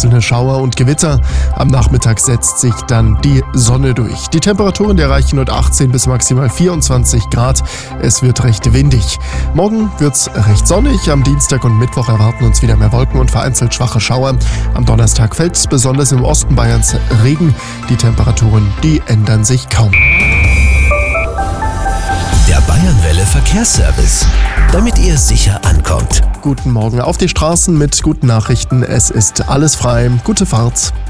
einzelne Schauer und Gewitter. Am Nachmittag setzt sich dann die Sonne durch. Die Temperaturen die erreichen nur 18 bis maximal 24 Grad. Es wird recht windig. Morgen wird's recht sonnig. Am Dienstag und Mittwoch erwarten uns wieder mehr Wolken und vereinzelt schwache Schauer. Am Donnerstag fällt besonders im Osten Bayerns Regen. Die Temperaturen, die ändern sich kaum. Der Bayernwelle Verkehrsservice, damit ihr sicher ankommt. Guten Morgen auf die Straßen mit guten Nachrichten. Es ist alles frei. Gute Fahrt.